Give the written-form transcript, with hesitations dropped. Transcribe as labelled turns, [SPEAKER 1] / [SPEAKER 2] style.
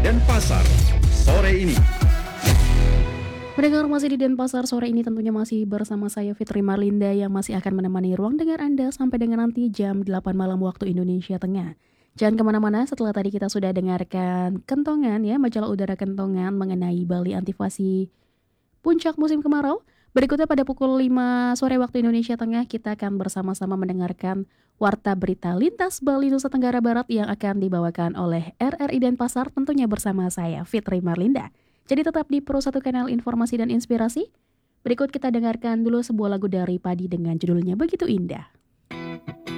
[SPEAKER 1] Denpasar sore ini.
[SPEAKER 2] Mendengar masih di Denpasar sore ini tentunya masih bersama saya Fitri Marlinda yang masih akan menemani ruang dengar Anda sampai dengan nanti jam 8 malam waktu Indonesia Tengah. Jangan kemana-mana, setelah tadi kita sudah dengarkan Kentongan ya, majalah udara Kentongan mengenai Bali antisipasi puncak musim kemarau. Berikutnya pada pukul 5 sore waktu Indonesia Tengah kita akan bersama-sama mendengarkan Warta Berita Lintas Bali Nusa Tenggara Barat yang akan dibawakan oleh RRI Denpasar tentunya bersama saya Fitri Marlinda. Jadi tetap di Pro 1 Kanal Informasi dan Inspirasi. Berikut kita dengarkan dulu sebuah lagu dari Padi dengan judulnya Begitu Indah.